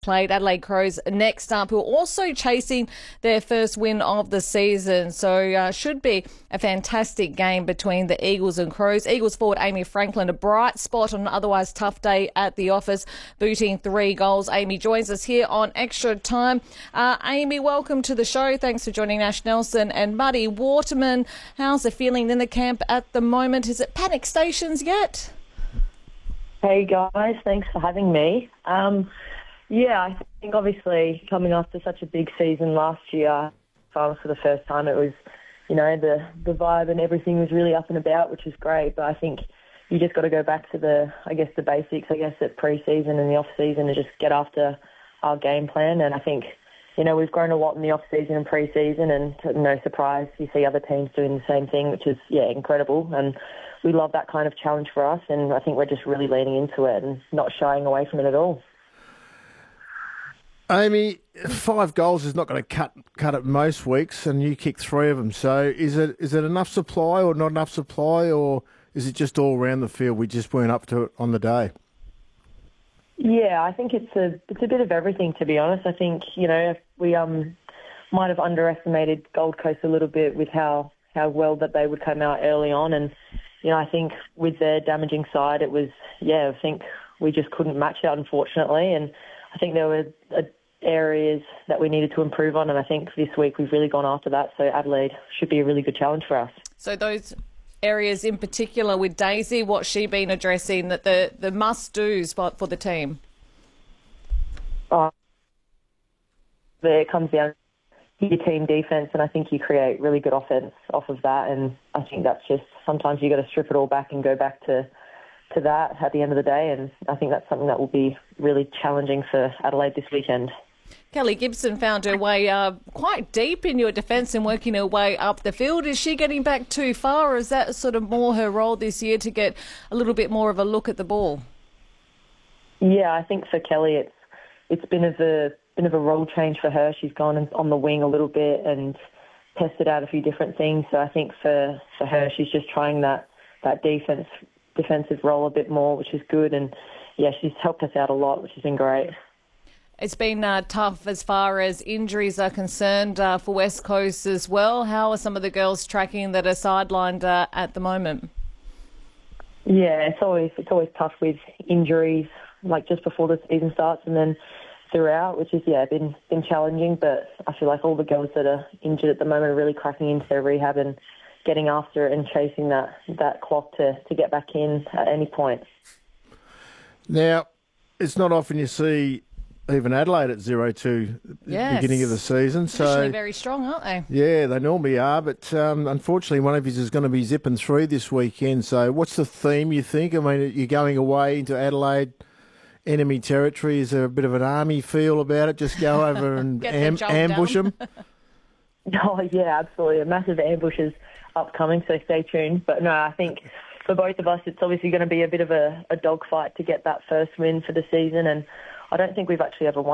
played. Adelaide Crows next up, who are also chasing their first win of the season. So should be a fantastic game between the Eagles and Crows. Eagles forward Amy Franklin, a bright spot on an otherwise tough day at the office, booting 3 goals. Amy joins us here on Extra Time. Amy, welcome to the show. Thanks for joining Ash Nelson and Muddy Waterman. How's the feeling in the camp at the moment? Is it panic stations yet? Hey guys, thanks for having me. I think obviously coming after such a big season last year, finals for the first time, it was, the vibe and everything was really up and about, which is great. But I think you just got to go back to the basics, at pre-season and the off-season, and just get after our game plan. And I think, we've grown a lot in the off-season and pre-season, and no surprise, you see other teams doing the same thing, which is, incredible. And we love that kind of challenge for us, and I think we're just really leaning into it and not shying away from it at all. Amy, 5 goals is not going to cut it most weeks, and you kicked 3 of them. So is it enough supply or not enough supply, or is it just all around the field? We just weren't up to it on the day. Yeah, I think it's a bit of everything, to be honest. I think we might have underestimated Gold Coast a little bit with how well that they would come out early on, and I think with their damaging side, it was I think we just couldn't match that, unfortunately, and I think there were areas that we needed to improve on, and I think this week we've really gone after that, so Adelaide should be a really good challenge for us. So those areas in particular with Daisy, what's she been addressing, that the must-dos for the team? It comes down to your team defence, and I think you create really good offence off of that, and I think that's just, sometimes you got to strip it all back and go back to that at the end of the day, and I think that's something that will be really challenging for Adelaide this weekend. Kelly Gibson found her way quite deep in your defence and working her way up the field. Is she getting back too far, or is that sort of more her role this year to get a little bit more of a look at the ball? Yeah, I think for Kelly it's been a role change for her. She's gone on the wing a little bit and tested out a few different things. So I think for her, she's just trying that defensive role a bit more, which is good. And she's helped us out a lot, which has been great. It's been tough as far as injuries are concerned for West Coast as well. How are some of the girls tracking that are sidelined at the moment? Yeah, it's always tough with injuries, like just before the season starts and then throughout, which is been challenging. But I feel like all the girls that are injured at the moment are really cracking into their rehab and getting after it and chasing that clock to get back in at any point. Now, it's not often you see even Adelaide at 0-2 beginning of the season. Traditionally very strong, aren't they? Yeah, they normally are, but unfortunately one of you is going to be zipping through this weekend. So what's the theme, you think? I mean, you're going away into Adelaide, enemy territory. Is there a bit of an army feel about it? Just go over and ambush them? Oh, yeah, absolutely. A massive ambush is upcoming, so stay tuned. But no, I think for both of us, it's obviously going to be a bit of a dogfight to get that first win for the season, and I don't think we've actually ever won